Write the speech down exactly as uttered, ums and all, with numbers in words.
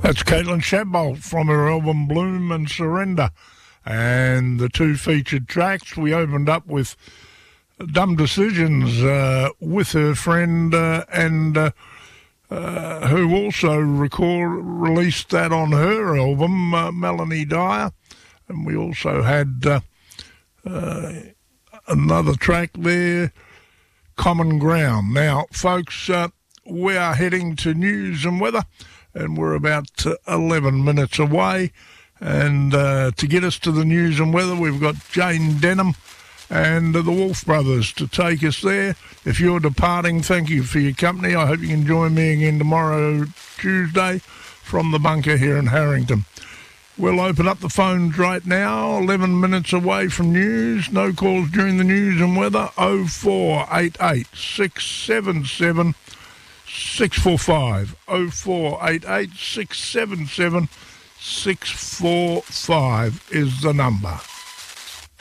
That's Caitlin Shadbolt from her album Bloom and Surrender. And the two featured tracks, we opened up with Dumb Decisions uh, with her friend uh, and uh, uh, who also record, released that on her album, uh, Melanie Dyer. And we also had uh, uh, another track there, Common Ground. Now, folks, uh, we are heading to news and weather, and we're about eleven minutes away. And uh, to get us to the news and weather, we've got Jane Denham and the Wolf Brothers to take us there. If you're departing, thank you for your company. I hope you can join me again tomorrow, Tuesday, from the bunker here in Harrington. We'll open up the phones right now, eleven minutes away from news. No calls during the news and weather. oh four eight eight, six seven seven, six four five. oh four eight eight, six seven seven, six four five is the number.